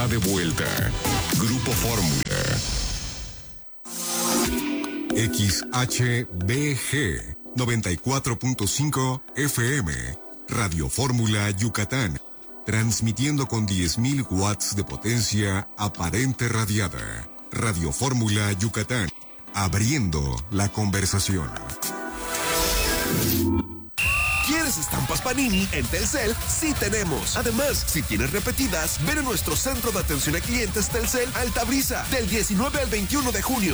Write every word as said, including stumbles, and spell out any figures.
De vuelta. Grupo Fórmula. X H B G noventa y cuatro punto cinco F M. Radio Fórmula Yucatán. Transmitiendo con diez mil watts de potencia aparente radiada. Radio Fórmula Yucatán. Abriendo la conversación. ¿Quieres estampas Panini? En Telcel sí tenemos. Además, si tienes repetidas, ven a nuestro centro de atención a clientes Telcel Altabrisa del diecinueve al veintiuno de junio.